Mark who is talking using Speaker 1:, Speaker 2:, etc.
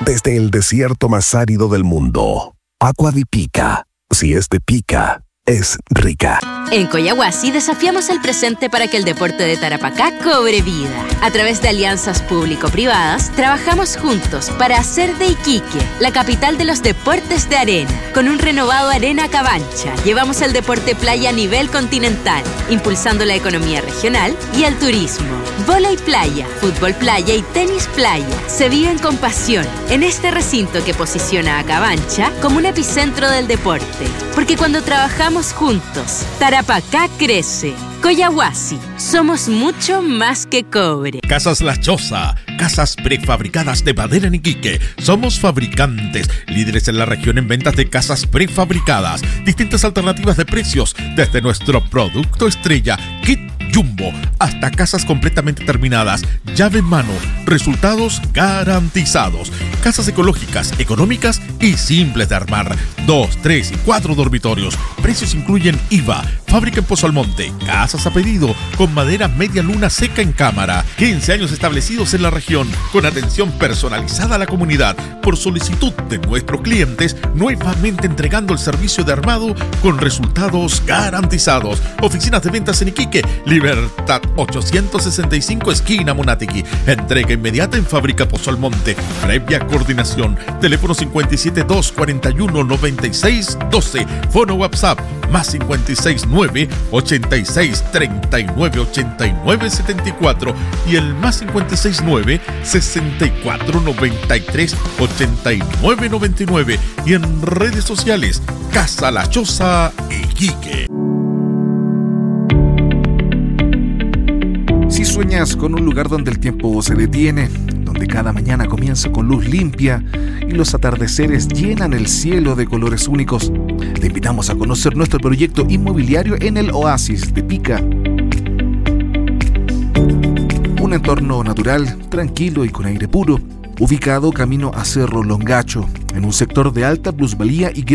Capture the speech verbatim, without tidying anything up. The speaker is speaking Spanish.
Speaker 1: desde el desierto más árido del mundo. Agua de Pica. Si es de Pica, es rica.
Speaker 2: En Collahuasi desafiamos el presente para que el deporte de Tarapacá cobre vida. A través de alianzas público-privadas, trabajamos juntos para hacer de Iquique la capital de los deportes de arena. Con un renovado Arena Cabancha, llevamos el deporte playa a nivel continental, impulsando la economía regional y el turismo. Vóley playa, fútbol playa y tenis playa se viven con pasión en este recinto que posiciona a Cabancha como un epicentro del deporte. Porque cuando trabajamos juntos, Tarapacá crece. Collahuasi, somos mucho más que cobre.
Speaker 3: Casas La Choza, casas prefabricadas de madera en Iquique. Somos fabricantes, líderes en la región en ventas de casas prefabricadas. Distintas alternativas de precios, desde nuestro producto estrella, Kit Jumbo, hasta casas completamente terminadas, llave en mano, resultados garantizados. Casas ecológicas, económicas y simples de armar. Dos, tres y cuatro dormitorios. Precios incluyen I V A. Fábrica en Pozo Almonte. Casas a pedido con madera media luna seca en cámara. quince años establecidos en la región con atención personalizada a la comunidad. Por solicitud de nuestros clientes, nuevamente entregando el servicio de armado con resultados garantizados. Oficinas de ventas en Iquique, Libertad ochocientos sesenta y cinco, esquina Monategui. Entrega inmediata en Fábrica Pozo Almonte. Previa coordinación. Teléfono cincuenta y siete, doscientos cuarenta y uno, noventa y seis, doce. Fono WhatsApp más cincuenta y seis, nueve, ochenta y seis, treinta y nueve, ochenta y nueve, setenta y cuatro y el más cincuenta y seis, nueve, sesenta y cuatro, noventa y tres, ochenta y nueve, noventa y nueve. Y en redes sociales, Casa La Choza Iquique.
Speaker 4: Si sueñas con un lugar donde el tiempo se detiene, donde cada mañana comienza con luz limpia y los atardeceres llenan el cielo de colores únicos, te invitamos a conocer nuestro proyecto inmobiliario en el Oasis de Pica. Un entorno natural, tranquilo y con aire puro, ubicado camino a Cerro Longacho, en un sector de alta plusvalía y gran